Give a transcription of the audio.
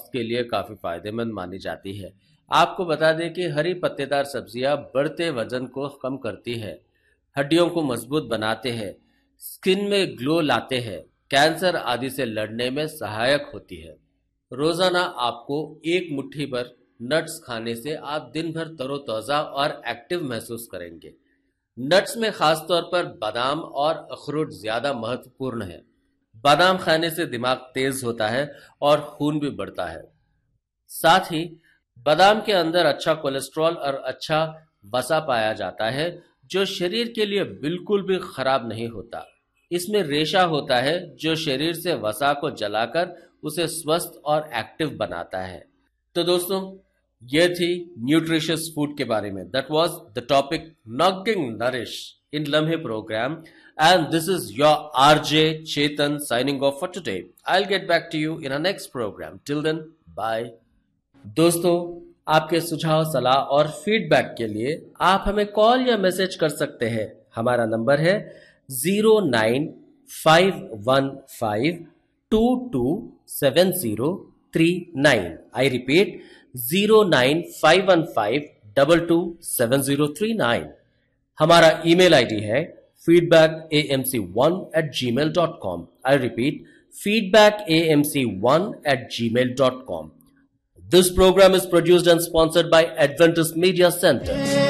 स्वास्थ्य के लिए काफी फायदेमंद मानी जाती है। आपको बता दें कि हरी पत्तेदार सब्जियां बढ़ते वजन को कम करती है, हड्डियों को मजबूत बनाते हैं, स्किन में ग्लो लाते हैं, कैंसर आदि से लड़ने में सहायक होती है। रोजाना आपको एक मुट्ठी भर नट्स खाने से आप दिन भर तरोताजा और एक्टिव महसूस करेंगे। नट्स में खासतौर पर बादाम और अखरोट ज्यादा महत्वपूर्ण है। बादाम खाने से दिमाग तेज होता है और खून भी बढ़ता है। साथ ही बादाम के अंदर अच्छा कोलेस्ट्रॉल और अच्छा वसा पाया जाता है, जो शरीर के लिए बिल्कुल भी खराब नहीं होता। इसमें रेशा होता है जो शरीर से वसा को जलाकर उसे स्वस्थ और एक्टिव बनाता है। तो दोस्तों, ये थी न्यूट्रिशियस फूड के बारे में। That was the topic knocking nourish इन लम्हे programme, and this is your RJ Chetan signing off for today. I will get back to you in a next programme. Till then, bye. दोस्तों, आपके सुझाव, सलाह और feedback के लिए आप हमें कॉल या मैसेज कर सकते हैं। हमारा नंबर है 09515227039। I repeat 09515227039। हमारा ईमेल आईडी है feedbackamc1@gmail.com। I repeat feedbackamc1@gmail.com। This program is produced and sponsored by Adventist Media Center.